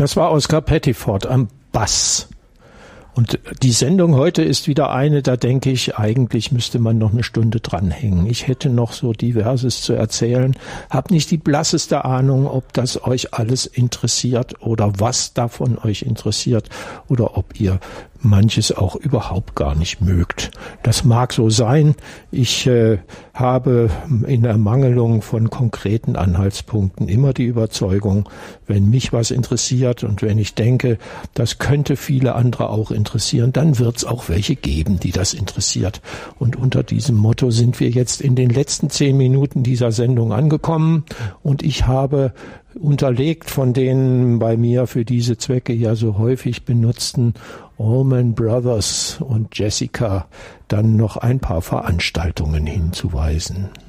Das war Oscar Pettiford am Bass. Und die Sendung heute ist wieder eine, da denke ich, eigentlich müsste man noch eine Stunde dranhängen. Ich hätte noch so Diverses zu erzählen, habe nicht die blasseste Ahnung, ob das euch alles interessiert oder was davon euch interessiert oder ob ihr manches auch überhaupt gar nicht mögt. Das mag so sein. Ich habe in Ermangelung von konkreten Anhaltspunkten immer die Überzeugung, wenn mich was interessiert und wenn ich denke, das könnte viele andere auch interessieren, dann wird es auch welche geben, die das interessiert. Und unter diesem Motto sind wir jetzt in den letzten 10 Minuten dieser Sendung angekommen und ich habe unterlegt von den bei mir für diese Zwecke ja so häufig benutzten Allman Brothers und Jessica dann noch ein paar Veranstaltungen hinzuweisen.